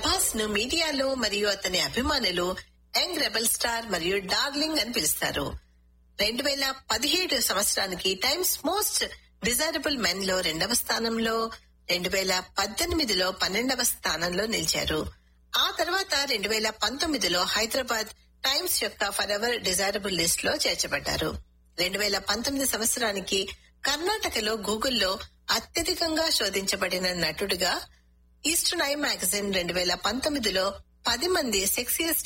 ప్రభాస్ ను మీడియాలో మరియు అతని అభిమానులు యంగ్ రెబల్ స్టార్ మరియు డార్లింగ్ అని పిలుస్తారు. 2017 సంవత్సరానికి టైమ్స్ మోస్ట్ డిజైరబుల్ మెన్ లో 2వ స్థానంలో, 2018లో 12వ స్థానంలో నిలిచారు. ఆ తర్వాత 2019లో హైదరాబాద్ టైమ్స్ యొక్క ఫర్ ఎవర్ డిజైరబుల్ లిస్ట్ లో చేర్చబడ్డారు. 2019 సంవత్సరానికి కర్ణాటకలో గూగుల్లో అత్యధికంగా శోధించబడిన నటుడిగా ఈస్టర్న్ ఐ మ్యాగజైన్ 2019లో 10 మంది సెక్సియస్ట్